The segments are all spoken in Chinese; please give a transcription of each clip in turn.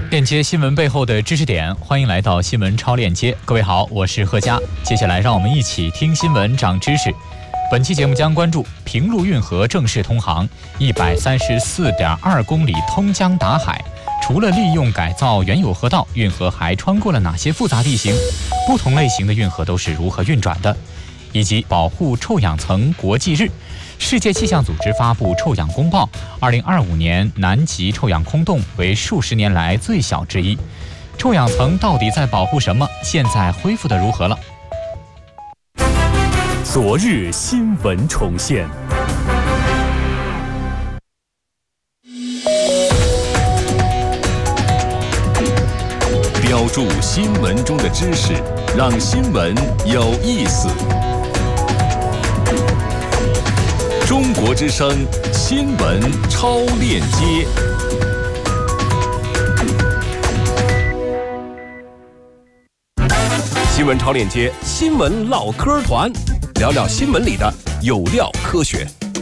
链接新闻背后的知识点，欢迎来到新闻超链接。各位好，我是贺佳。接下来让我们一起听新闻长知识。本期节目将关注平陆运河正式通航，134.2公里通江达海。除了利用改造原有河道，运河还穿过了哪些复杂地形？不同类型的运河都是如何运转的？以及保护臭氧层国际日。世界气象组织发布臭氧公报，2025年南极臭氧空洞为数十年来最小之一。臭氧层到底在保护什么？现在恢复得如何了？ 昨日新闻重现。标注新闻中的知识，让新闻有意思。中国之声新闻超链接。新闻超链接，新闻唠嗑团，聊聊新闻里的有料科学。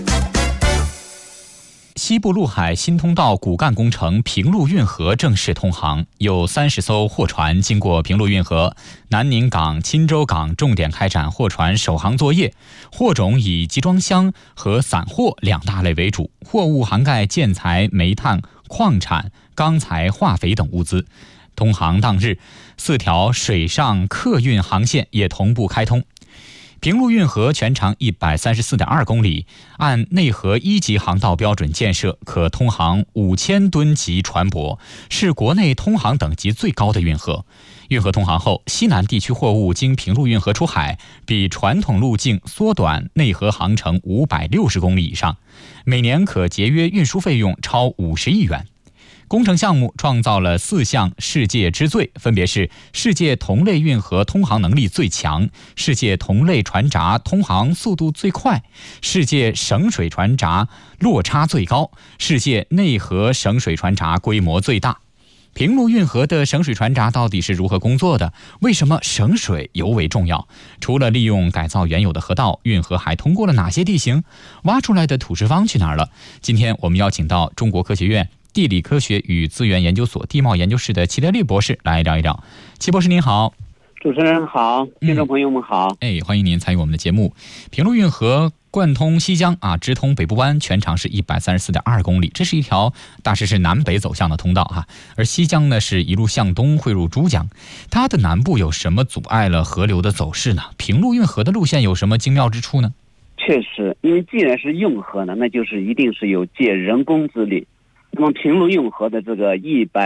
西部陆海新通道骨干工程平陆运河正式通航，有30艘货船经过平陆运河，南宁港、钦州港重点开展货船首航作业。货种以集装箱和散货两大类为主，货物涵盖建材、煤炭、矿产、钢材、化肥等物资。通航当日，4条水上客运航线也同步开通。平陆运河全长134.2公里，按内河1级航道标准建设，可通航5000吨级船舶，是国内通航等级最高的运河。运河通航后，西南地区货物经平陆运河出海，比传统路径缩短内河航程560公里以上，每年可节约运输费用超50亿元。工程项目创造了4项世界之最，分别是世界同类运河通航能力最强、世界同类船闸通航速度最快、世界省水船闸落差最高、世界内河省水船闸规模最大。平陆运河的省水船闸到底是如何工作的？为什么省水尤为重要？除了利用改造原有的河道，运河还通过了哪些地形？挖出来的土石方去哪儿了？今天我们邀请到中国科学院地理科学与资源研究所地貌研究室的齐德利博士来聊一聊。齐博士您好。 主持人好，听众朋友们好。 欢迎您参与我们的节目。平陆运河贯通西江直通北部湾，全长是134.2公里，这是一条大致是南北走向的通道而西江呢是一路向东汇入珠江。它的南部有什么阻碍了河流的走势呢？平陆运河的路线有什么精妙之处呢？ 确实，因为既然是运河呢，那就是一定是有借人工之力。那么平陆运河的这个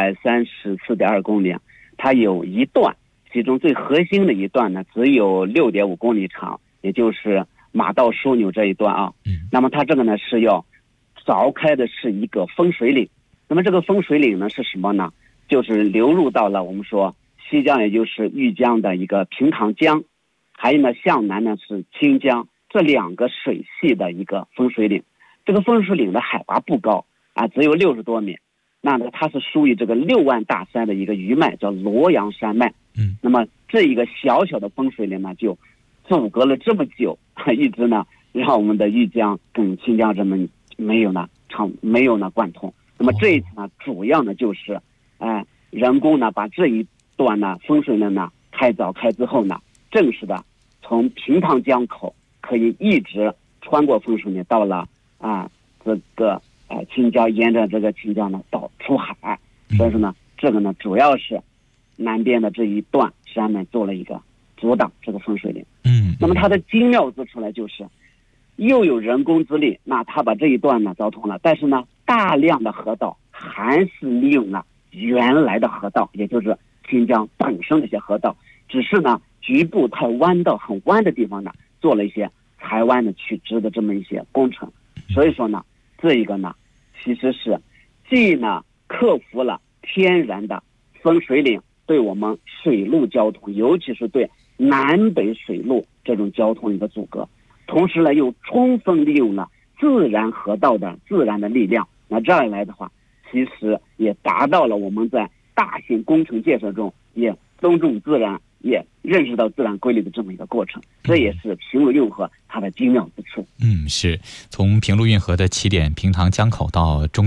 134.2公里它有一段，其中最核心的一段呢只有6.5公里长，也就是马道枢纽这一段那么它这个呢是要凿开的是一个分水岭。那么这个分水岭呢是什么呢？就是流入到了我们说西江，也就是豫江的一个平塘江，还有呢向南呢是清江，这2个水系的一个分水岭。这个分水岭的海拔不高只有60多米，那呢它是属于这个6万大山的一个余脉，叫罗阳山脉。那么这一个小小的分水岭呢，就阻隔了这么久，一直呢让我们的豫江跟清江这么没有呢贯通。那么这一次呢，主要呢就是人工呢把这一段呢分水岭呢开凿开之后呢，正式的从平塘江口可以一直穿过分水岭到了这个清江，沿着这个清江呢到出海。所以说呢，这个呢主要是南边的这一段山脉做了一个阻挡这个分水岭。那么它的精妙之处呢，就是又有人工之力，那它把这一段呢凿通了，但是呢大量的河道还是利用了原来的河道，也就是清江本身的一些河道，只是呢局部太弯道很弯的地方呢做了一些裁弯的取直的这么一些工程。所以说呢，这一个呢其实是既呢克服了天然的分水岭对我们水陆交通，尤其是对南北水路这种交通的一个阻隔，同时呢又充分利用了自然河道的自然的力量。那这样一来的话，其实也达到了我们在大型工程建设中也尊重自然，也认识到自然规律的这么一个过程，这也是平陆运河它的精妙之处。 是从平陆运河的起点平塘江口到中